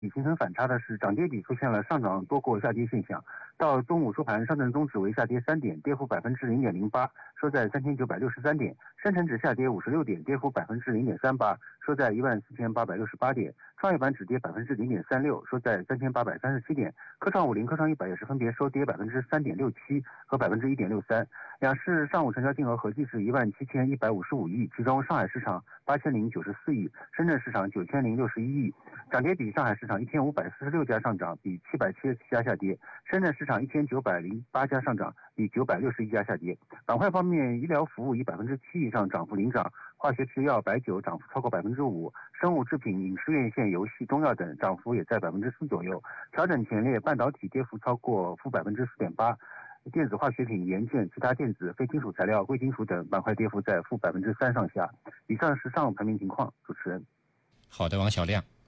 形成反差的是，涨跌比出现了上涨多过下跌现象。到中午收盘，上证综指为下跌3点，跌幅0.08%，收在3963点；深成指下跌56点，跌幅0.38%，收在14868点；创业板指跌0.36%，收在3837点；科创50、科创100也是分别收跌3.67%和1.63%。两市上午成交金额合计是17155亿，其中上海市场8094亿，深圳市场9061亿。涨跌比，上海市场1546家上涨，比777家下跌；深圳市场1908家上涨，比961家下跌。板块方面，医疗服务以7%以上涨幅领涨，化学制药、白酒涨幅超过5%，生物制品、影视院线、游戏、中药等涨幅也在4%左右。调整前列，半导体跌幅超过-4.8%。电子化学品、元件、其他电子、非金属材料、贵金属等板块跌幅在-3%上下。以上是上午盘面情况，主持人。 好的，王小亮。